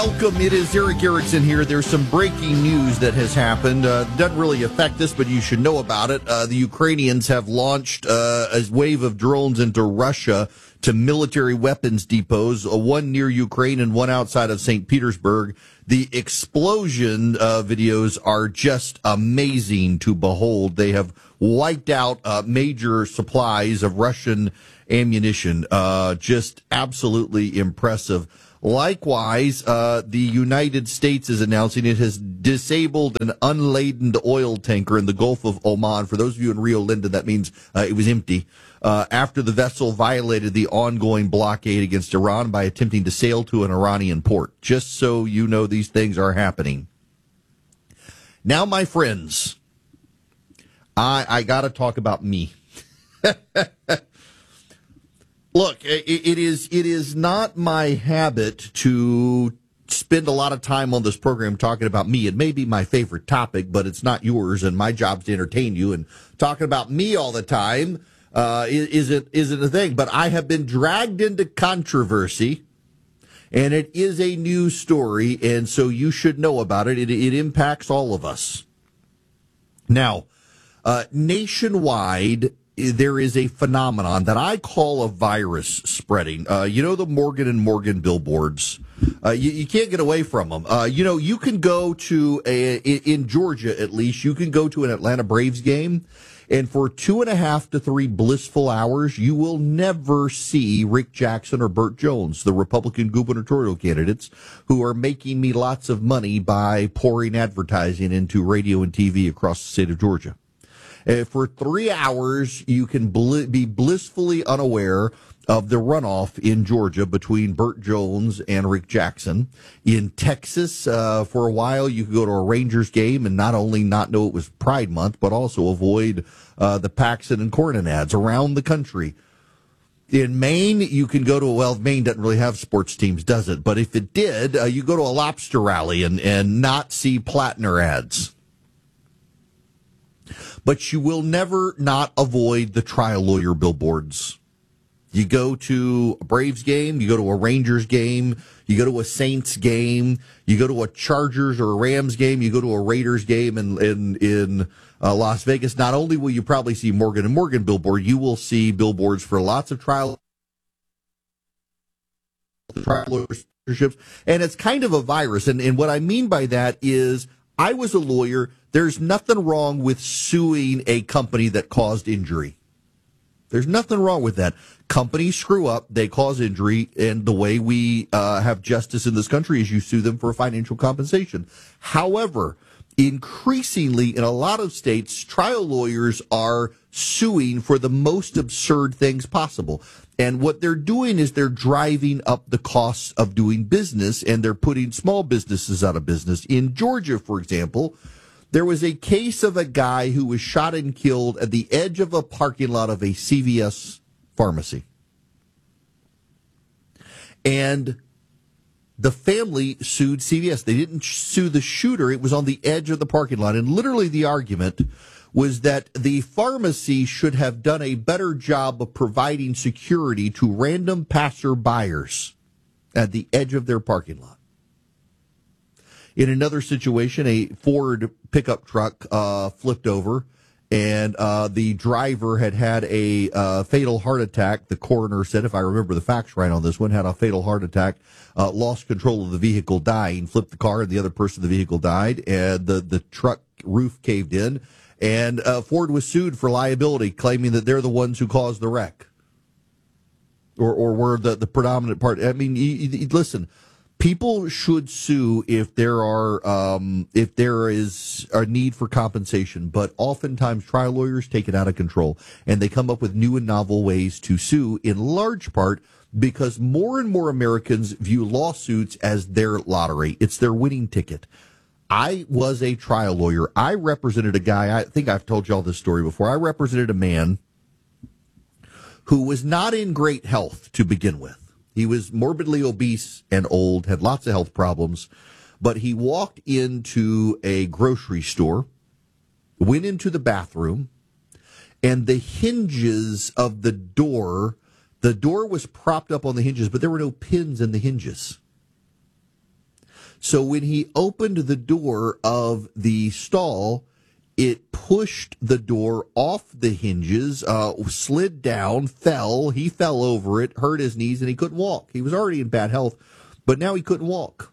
Welcome. It is Eric Erickson here. There's some breaking news that has happened. Doesn't really affect us, but you should know about it. The Ukrainians have launched a wave of drones into Russia to military weapons depots, one near Ukraine and one outside of St. Petersburg. The explosion videos are just amazing to behold. They have wiped out major supplies of Russian ammunition. Just absolutely impressive. Likewise, the United States is announcing it has disabled an unladen oil tanker in the Gulf of Oman. For those of you in Rio Linda, that means it was empty. After the vessel violated the ongoing blockade against Iran by attempting to sail to an Iranian port. Just so you know, these things are happening. Now, my friends, I got to talk about me. Look, it is not my habit to spend a lot of time on this program talking about me. It may be my favorite topic, but it's not yours, and my job's to entertain you. And talking about me all the time isn't a thing. But I have been dragged into controversy, and it is a news story, and so you should know about it. It impacts all of us. Now, nationwide, there is a phenomenon that I call a virus spreading. You know, the Morgan & Morgan billboards. You can't get away from them. You can go to in Georgia, at least, you can go to an Atlanta Braves game, and for 2.5 to 3 blissful hours, you will never see Rick Jackson or Burt Jones, the Republican gubernatorial candidates, who are making me lots of money by pouring advertising into radio and TV across the state of Georgia. For 3 hours, you can be blissfully unaware of the runoff in Georgia between Burt Jones and Rick Jackson. In Texas, for a while, you could go to a Rangers game and not only not know it was Pride Month, but also avoid the Paxson and Cornyn ads around the country. In Maine, you can go to, Maine doesn't really have sports teams, does it? But if it did, you go to a lobster rally and not see Plattner ads. But you will never not avoid the trial lawyer billboards. You go to a Braves game, you go to a Rangers game, you go to a Saints game, you go to a Chargers or a Rams game, you go to a Raiders game in Las Vegas. Not only will you probably see Morgan & Morgan billboard, you will see billboards for lots of trial lawyers. And it's kind of a virus. And what I mean by that is, I was a lawyer. There's nothing wrong with suing a company that caused injury. There's nothing wrong with that. Companies screw up, they cause injury, and the way we have justice in this country is you sue them for financial compensation. However, increasingly in a lot of states, trial lawyers are suing for the most absurd things possible. And what they're doing is they're driving up the costs of doing business, and they're putting small businesses out of business. In Georgia, for example, there was a case of a guy who was shot and killed at the edge of a parking lot of a CVS pharmacy. And the family sued CVS. They didn't sue the shooter. It was on the edge of the parking lot. And literally the argument was that the pharmacy should have done a better job of providing security to random passerbyers at the edge of their parking lot. In another situation, a Ford pickup truck flipped over, and the driver had a fatal heart attack. The coroner said, if I remember the facts right on this one, had a fatal heart attack, lost control of the vehicle, dying, flipped the car, and the other person in the vehicle died, and the truck roof caved in, and Ford was sued for liability, claiming that they're the ones who caused the wreck, or were the predominant part. I mean, listen. People should sue if there is a need for compensation, but oftentimes trial lawyers take it out of control, and they come up with new and novel ways to sue, in large part because more and more Americans view lawsuits as their lottery. It's their winning ticket. I was a trial lawyer. I represented a guy, I think I've told you all this story before. I represented a man who was not in great health to begin with. He was morbidly obese and old, had lots of health problems, but he walked into a grocery store, went into the bathroom, and the hinges of the door was propped up on the hinges, but there were no pins in the hinges. So when he opened the door of the stall, it pushed the door off the hinges, slid down, fell. He fell over it, hurt his knees, and he couldn't walk. He was already in bad health, but now he couldn't walk.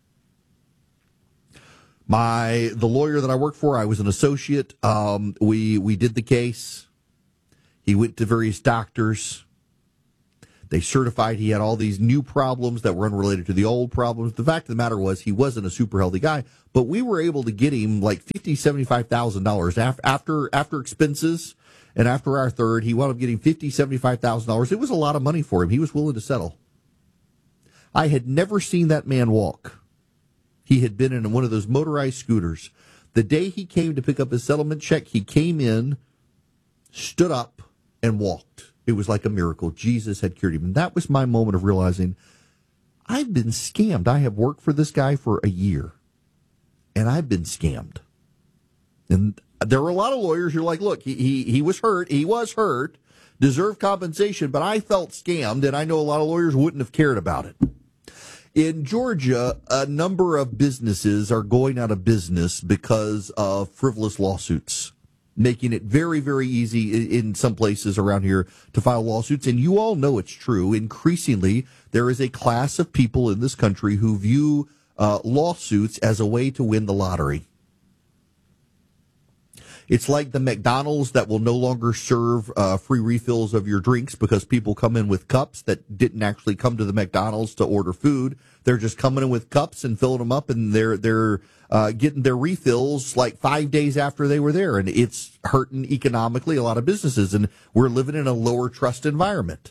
The lawyer that I worked for, I was an associate. We did the case. He went to various doctors. They certified he had all these new problems that were unrelated to the old problems. The fact of the matter was he wasn't a super healthy guy, but we were able to get him like $50,000-$75,000 after expenses. And after our third, he wound up getting $50,000-$75,000. It was a lot of money for him. He was willing to settle. I had never seen that man walk. He had been in one of those motorized scooters. The day he came to pick up his settlement check, he came in, stood up, and walked. It was like a miracle. Jesus had cured him. And that was my moment of realizing I've been scammed. I have worked for this guy for a year, and I've been scammed. And there were a lot of lawyers who are like, look, he was hurt. He was hurt, deserved compensation, but I felt scammed, and I know a lot of lawyers wouldn't have cared about it. In Georgia, a number of businesses are going out of business because of frivolous lawsuits, making it very, very easy in some places around here to file lawsuits. And you all know it's true. Increasingly, there is a class of people in this country who view lawsuits as a way to win the lottery. It's like the McDonald's that will no longer serve free refills of your drinks because people come in with cups that didn't actually come to the McDonald's to order food. They're just coming in with cups and filling them up, and they're getting their refills like 5 days after they were there. And it's hurting economically a lot of businesses, and we're living in a lower trust environment.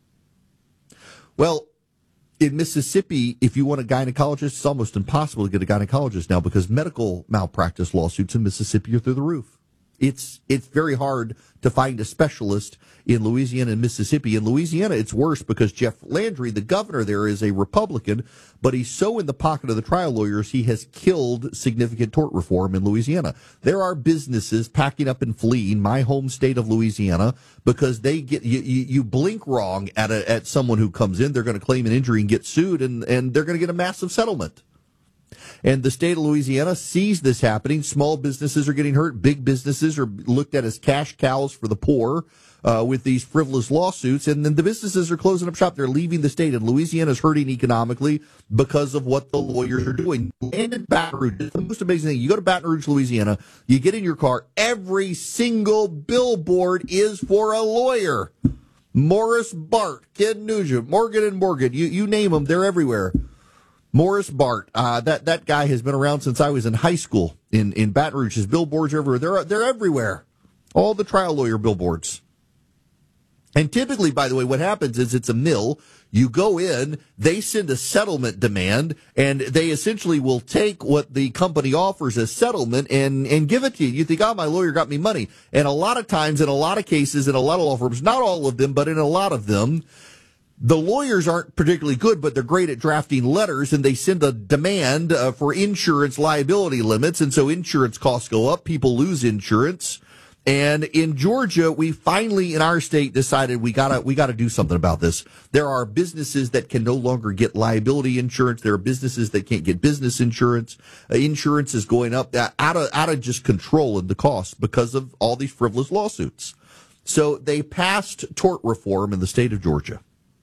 Well, in Mississippi, if you want a gynecologist, it's almost impossible to get a gynecologist now because medical malpractice lawsuits in Mississippi are through the roof. It's very hard to find a specialist in Louisiana and Mississippi. In Louisiana, it's worse because Jeff Landry, the governor there, is a Republican, but he's so in the pocket of the trial lawyers, he has killed significant tort reform in Louisiana. There are businesses packing up and fleeing my home state of Louisiana because they get you blink wrong at someone who comes in, they're going to claim an injury and get sued, and they're going to get a massive settlement. And the state of Louisiana sees this happening. Small businesses are getting hurt. Big businesses are looked at as cash cows for the poor with these frivolous lawsuits. And then the businesses are closing up shop. They're leaving the state. And Louisiana is hurting economically because of what the lawyers are doing. And in Baton Rouge, it's the most amazing thing. You go to Baton Rouge, Louisiana, you get in your car, every single billboard is for a lawyer. Morris Bart, Ken Nugent, Morgan & Morgan, you name them, they're everywhere. Morris Bart, that guy has been around since I was in high school in Baton Rouge. His billboards are everywhere. They're everywhere. All the trial lawyer billboards. And typically, by the way, what happens is it's a mill. You go in, they send a settlement demand, and they essentially will take what the company offers as settlement and give it to you. You think, oh, my lawyer got me money. And a lot of times, in a lot of cases, in a lot of law firms, not all of them, but in a lot of them, the lawyers aren't particularly good, but they're great at drafting letters, and they send a demand for insurance liability limits, and so insurance costs go up. People lose insurance. And in Georgia, we finally, in our state, decided we gotta do something about this. There are businesses that can no longer get liability insurance. There are businesses that can't get business insurance. Insurance is going up out of just control in the cost because of all these frivolous lawsuits. So they passed tort reform in the state of Georgia.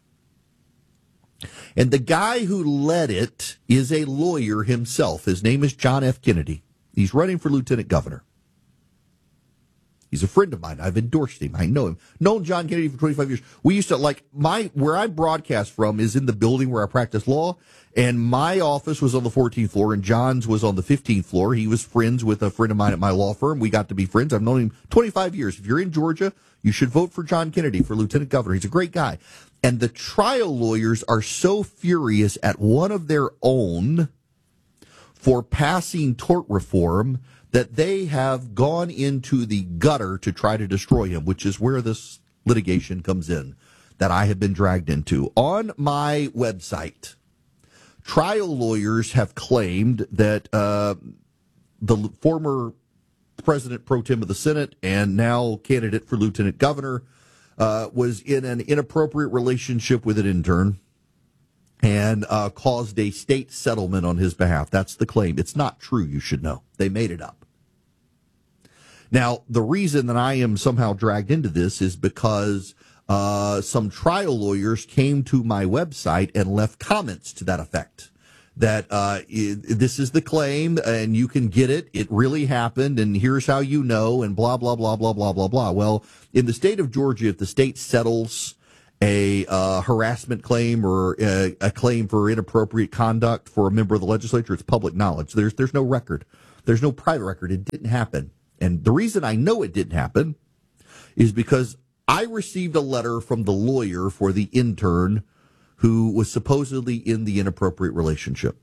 And the guy who led it is a lawyer himself. His name is John F. Kennedy. He's running for lieutenant governor. He's a friend of mine. I've endorsed him. I know him. Known John Kennedy for 25 years. We used to, where I broadcast from is in the building where I practice law, and my office was on the 14th floor, and John's was on the 15th floor. He was friends with a friend of mine at my law firm. We got to be friends. I've known him 25 years. If you're in Georgia, you should vote for John Kennedy for lieutenant governor. He's a great guy. And the trial lawyers are so furious at one of their own for passing tort reform that they have gone into the gutter to try to destroy him, which is where this litigation comes in that I have been dragged into. On my website, trial lawyers have claimed that the former president pro tem of the Senate and now candidate for lieutenant governor was in an inappropriate relationship with an intern. and caused a state settlement on his behalf. That's the claim. It's not true, you should know. They made it up. Now, the reason that I am somehow dragged into this is because some trial lawyers came to my website and left comments to that effect. That this is the claim, and you can get it. It really happened, and here's how you know, and blah, blah, blah, blah, blah, blah, blah. Well, in the state of Georgia, if the state settles a harassment claim or a claim for inappropriate conduct for a member of the legislature, it's public knowledge. There's no record. There's no private record. It didn't happen. And the reason I know it didn't happen is because I received a letter from the lawyer for the intern who was supposedly in the inappropriate relationship,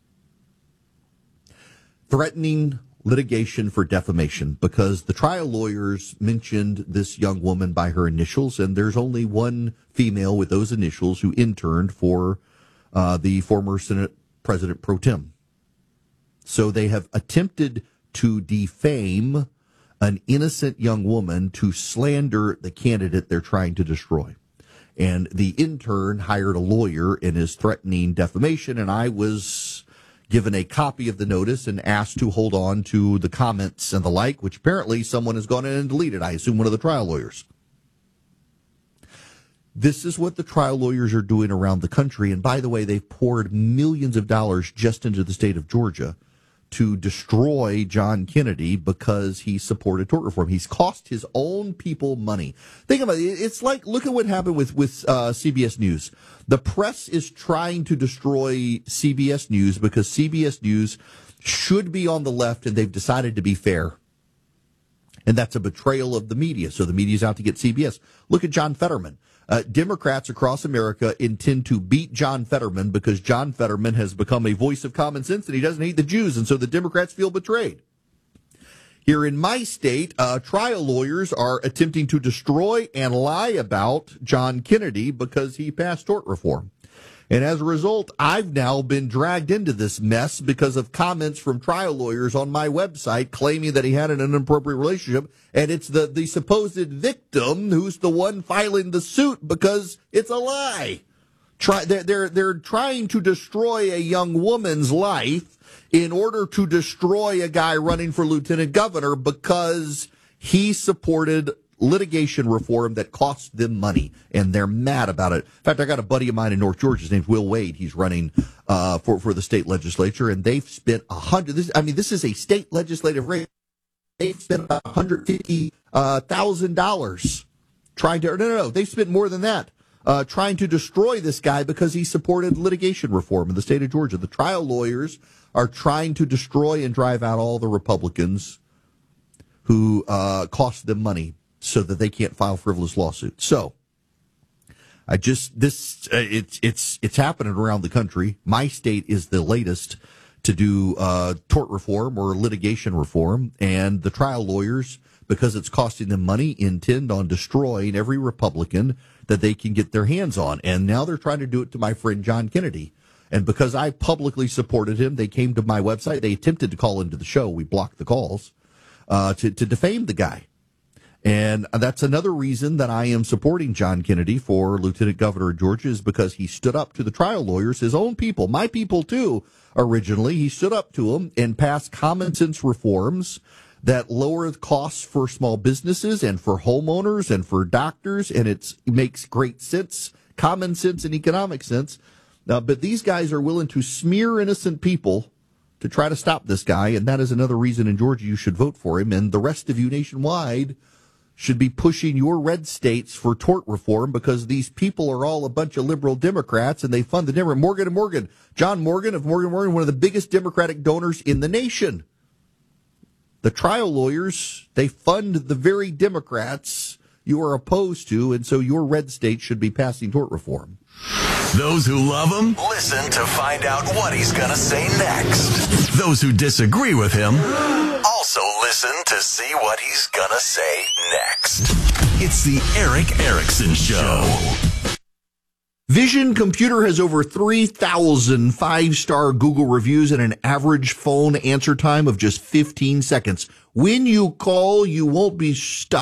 threatening litigation for defamation because the trial lawyers mentioned this young woman by her initials, and there's only one female with those initials who interned for the former Senate President Pro Tem. So they have attempted to defame an innocent young woman to slander the candidate they're trying to destroy. And the intern hired a lawyer and is threatening defamation, and I was given a copy of the notice and asked to hold on to the comments and the like, which apparently someone has gone in and deleted. I assume one of the trial lawyers. This is what the trial lawyers are doing around the country. And by the way, they've poured millions of dollars just into the state of Georgia to destroy John Kennedy because he supported tort reform. He's cost his own people money. Think about it. It's like, look at what happened with CBS News. The press is trying to destroy CBS News because CBS News should be on the left, and they've decided to be fair. And that's a betrayal of the media. So the media's out to get CBS. Look at John Fetterman. Democrats across America intend to beat John Fetterman because John Fetterman has become a voice of common sense and he doesn't hate the Jews, and so the Democrats feel betrayed. Here in my state, trial lawyers are attempting to destroy and lie about John Kennedy because he passed tort reform. And as a result, I've now been dragged into this mess because of comments from trial lawyers on my website claiming that he had an inappropriate relationship. And it's the supposed victim who's the one filing the suit because it's a lie. They're trying to destroy a young woman's life in order to destroy a guy running for lieutenant governor because he supported litigation reform that costs them money, and they're mad about it. In fact, I got a buddy of mine in North Georgia. His name's Will Wade. He's running for the state legislature, and they've spent this is a state legislative race. They've spent about $150,000 trying to. No. They've spent more than that trying to destroy this guy because he supported litigation reform in the state of Georgia. The trial lawyers are trying to destroy and drive out all the Republicans who cost them money, so that they can't file frivolous lawsuits. So it's happening around the country. My state is the latest to do tort reform or litigation reform, and the trial lawyers, because it's costing them money, intend on destroying every Republican that they can get their hands on. And now they're trying to do it to my friend John Kennedy. And because I publicly supported him, they came to my website. They attempted to call into the show. We blocked the calls to defame the guy. And that's another reason that I am supporting John Kennedy for lieutenant governor of Georgia, is because he stood up to the trial lawyers, his own people, my people too, originally. He stood up to them and passed common sense reforms that lower the costs for small businesses and for homeowners and for doctors. And it makes great sense, common sense and economic sense. But these guys are willing to smear innocent people to try to stop this guy. And that is another reason in Georgia you should vote for him. And the rest of you nationwide should be pushing your red states for tort reform, because these people are all a bunch of liberal Democrats and they fund the Democrat. Morgan & Morgan, John Morgan of Morgan & Morgan, one of the biggest Democratic donors in the nation. The trial lawyers, they fund the very Democrats you are opposed to, and so your red state should be passing tort reform. Those who love him, listen to find out what he's going to say next. Those who disagree with him, also listen to see what he's going to say next. It's the Erick Erickson Show. Vision Computer has over 3,000 five-star Google reviews and an average phone answer time of just 15 seconds. When you call, you won't be stuck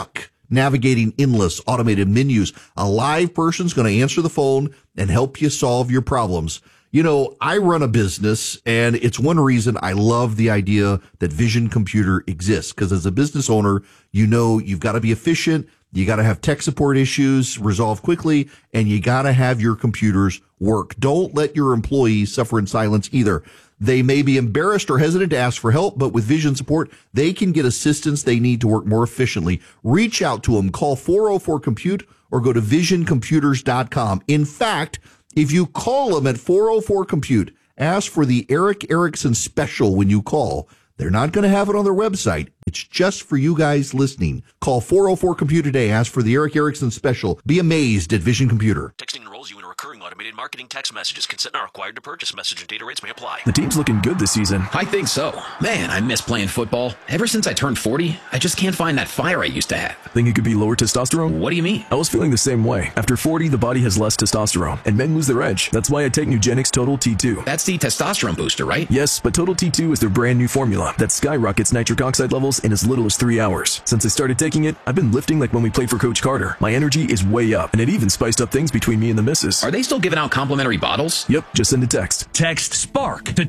navigating endless automated menus. A live person's going to answer the phone and help you solve your problems. You know, I run a business, and it's one reason I love the idea that Vision Computer exists, because as a business owner, you know you've got to be efficient, you got to have tech support issues resolved quickly, and you got to have your computers work. Don't let your employees suffer in silence either. They may be embarrassed or hesitant to ask for help, but with Vision support, they can get assistance they need to work more efficiently. Reach out to them. Call 404-COMPUTE or go to visioncomputers.com. In fact, if you call them at 404-COMPUTE, ask for the Eric Erickson special when you call. They're not going to have it on their website. It's just for you guys listening. Call 404-COMPUTE today. Ask for the Eric Erickson special. Be amazed at Vision Computer. Texting enrolls you in a recurring automated marketing text messages. Consent not required to purchase. Message and data rates may apply. The team's looking good this season. I think so. Man, I miss playing football. Ever since I turned 40, I just can't find that fire I used to have. Think it could be lower testosterone? What do you mean? I was feeling the same way. After 40, the body has less testosterone, and men lose their edge. That's why I take Nugenix Total T2. That's the testosterone booster, right? Yes, but Total T2 is their brand new formula that skyrockets nitric oxide levels in as little as 3 hours. Since I started taking it, I've been lifting like when we played for Coach Carter. My energy is way up, and it even spiced up things between me and the missus. Are they still giving out complimentary bottles? Yep, just send a text. Text SPARK to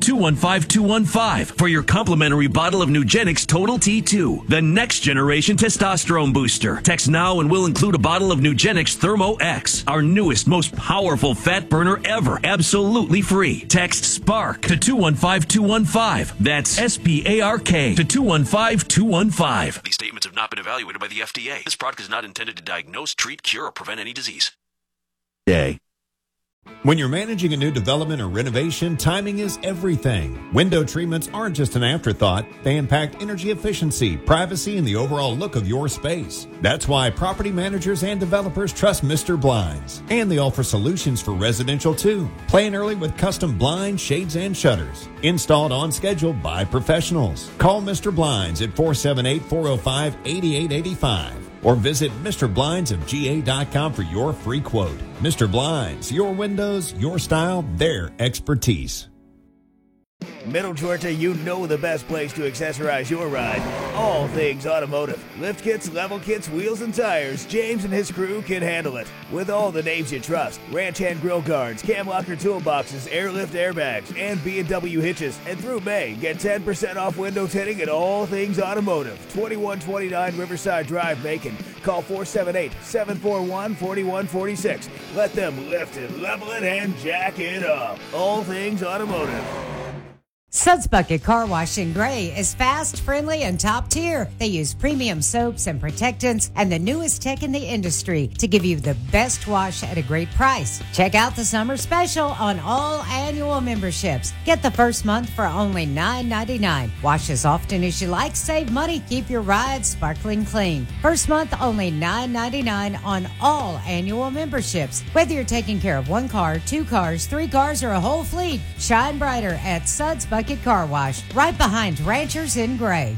215-215 for your complimentary bottle of Nugenix Total T2, the next generation testosterone booster. Text now and we'll include a bottle of Nugenix Thermo X, our newest, most powerful fat burner ever, absolutely free. Text SPARK to 215-215. That's SPARK to 215-215. These statements have not been evaluated by the FDA. This product is not intended to diagnose, treat, cure, or prevent any disease. Day. When you're managing a new development or renovation, timing is everything. Window treatments aren't just an afterthought. They impact energy efficiency, privacy, and the overall look of your space. That's why property managers and developers trust Mr. Blinds. And they offer solutions for residential too. Plan early with custom blinds, shades, and shutters. Installed on schedule by professionals. Call Mr. Blinds at 478-405-8885. Or visit MrBlindsofGA.com for your free quote. Mr. Blinds, your windows, your style, their expertise. Middle Georgia, you know the best place to accessorize your ride. All things automotive. Lift kits, level kits, wheels, and tires. James and his crew can handle it. With all the names you trust. Ranch hand grill guards, cam locker toolboxes, airlift airbags, and B&W hitches. And through May, get 10% off window tinting at All Things Automotive. 2129 Riverside Drive, Macon. Call 478-741-4146. Let them lift it, level it, and jack it up. All Things Automotive. Suds Bucket Car Wash in Gray is fast, friendly, and top tier. They use premium soaps and protectants and the newest tech in the industry to give you the best wash at a great price. Check out the summer special on all annual memberships. Get the first month for only $9.99. Wash as often as you like, save money, keep your ride sparkling clean. First month only $9.99 on all annual memberships. Whether you're taking care of one car, two cars, three cars, or a whole fleet, shine brighter at Suds Bucket Car Wash, right behind Ranchers in Gray.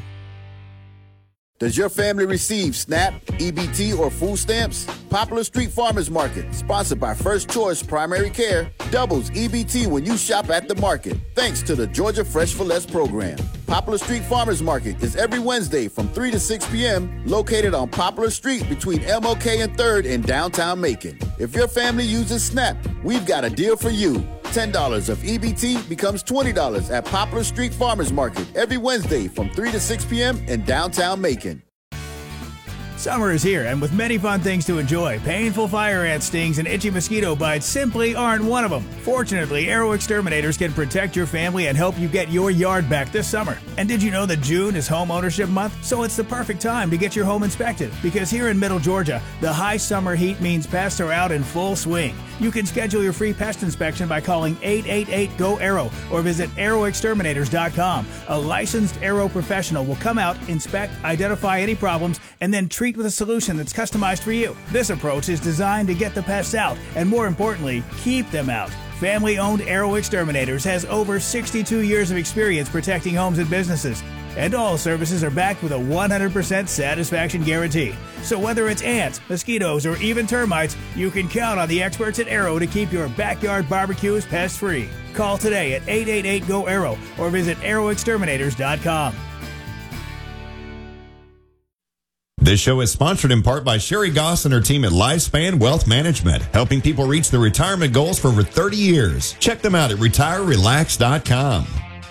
Does your family receive SNAP, EBT, or food stamps? Poplar Street Farmers Market, sponsored by First Choice Primary Care, doubles EBT when you shop at the market, thanks to the Georgia Fresh for Less program. Poplar Street Farmers Market is every Wednesday from 3 to 6 p.m., located on Poplar Street between MLK and 3rd in downtown Macon. If your family uses SNAP, we've got a deal for you. $10 of EBT becomes $20 at Poplar Street Farmers Market every Wednesday from 3 to 6 p.m. in downtown Macon. Summer is here, and with many fun things to enjoy, painful fire ant stings and itchy mosquito bites simply aren't one of them. Fortunately, Arrow Exterminators can protect your family and help you get your yard back this summer. And did you know that June is Home Ownership Month? So it's the perfect time to get your home inspected, because here in Middle Georgia, the high summer heat means pests are out in full swing. You can schedule your free pest inspection by calling 888-GO-ARROW or visit arrowexterminators.com. A licensed Arrow professional will come out, inspect, identify any problems, and then treat with a solution that's customized for you. This approach is designed to get the pests out and, more importantly, keep them out. Family-owned Arrow Exterminators has over 62 years of experience protecting homes and businesses. And all services are backed with a 100% satisfaction guarantee. So whether it's ants, mosquitoes, or even termites, you can count on the experts at Arrow to keep your backyard barbecues pest-free. Call today at 888-GO-ARROW or visit arrowexterminators.com. This show is sponsored in part by Sherry Goss and her team at Lifespan Wealth Management, helping people reach their retirement goals for over 30 years. Check them out at retirerelax.com.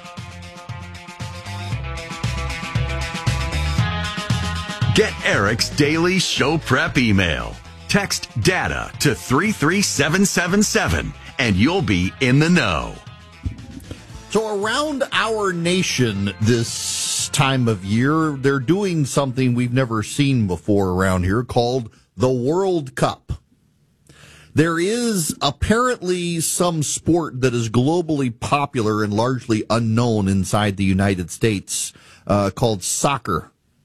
Get Eric's daily show prep email. Text DATA to 33777 and you'll be in the know. So around our nation this time of year, they're doing something we've never seen before around here called the World Cup. There is apparently some sport that is globally popular and largely unknown inside the United States called soccer.